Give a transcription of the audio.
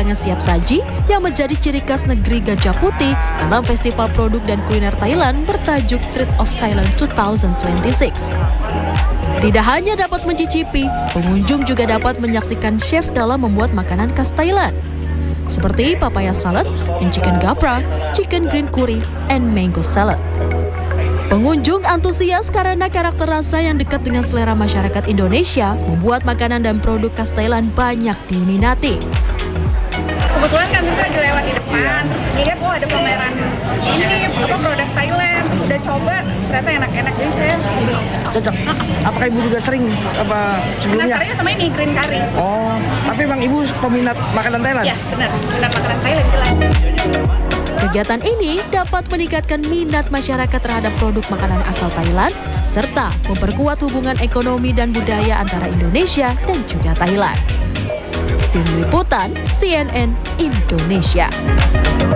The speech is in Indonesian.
hidangan siap saji yang menjadi ciri khas negeri Gajah Putih dalam festival produk dan kuliner Thailand bertajuk Treats of Thailand 2026. Tidak hanya dapat mencicipi, pengunjung juga dapat menyaksikan chef dalam membuat makanan khas Thailand, seperti papaya salad, and chicken gapra, chicken green curry, and mango salad. Pengunjung antusias karena karakter rasa yang dekat dengan selera masyarakat Indonesia membuat makanan dan produk khas Thailand banyak diminati. Kebetulan kami lagi lewat di depan, lihat ada pameran ini produk Thailand, udah coba ternyata enak-enak, jadi saya beli. Cocok. Apakah ibu juga sering sebelumnya? Penasarannya sama ini green curry. Oh, tapi emang ibu peminat makanan Thailand? Ya benar, peminat makanan Thailand jelas. Kegiatan ini dapat meningkatkan minat masyarakat terhadap produk makanan asal Thailand, serta memperkuat hubungan ekonomi dan budaya antara Indonesia dan juga Thailand. Tim Liputan CNN Indonesia.